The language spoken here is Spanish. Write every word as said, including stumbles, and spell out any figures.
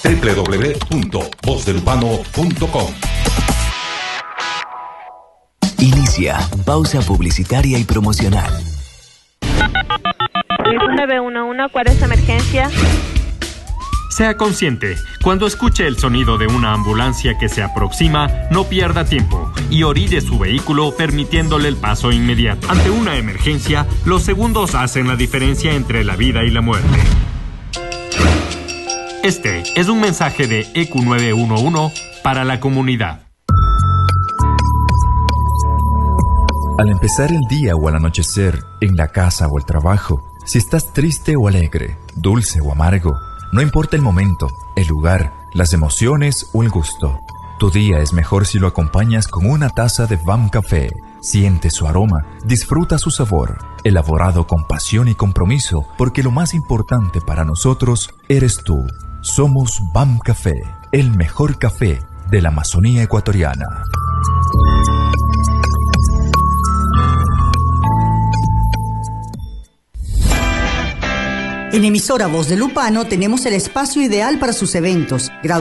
doble u doble u doble u punto voz del urbano punto com. Inicia pausa publicitaria y promocional. nueve uno uno, ¿cuál es su emergencia? Sea consciente, cuando escuche el sonido de una ambulancia que se aproxima, no pierda tiempo y orille su vehículo permitiéndole el paso inmediato. Ante una emergencia, los segundos hacen la diferencia entre la vida y la muerte. Este es un mensaje de E Q nueve uno uno para la comunidad. Al empezar el día o al anochecer, en la casa o el trabajo, si estás triste o alegre, dulce o amargo, no importa el momento, el lugar, las emociones o el gusto. Tu día es mejor si lo acompañas con una taza de V A M Café. Siente su aroma, disfruta su sabor, elaborado con pasión y compromiso, porque lo más importante para nosotros eres tú. Somos V A M Café, el mejor café de la Amazonía ecuatoriana. En Emisora Voz del Upano tenemos el espacio ideal para sus eventos,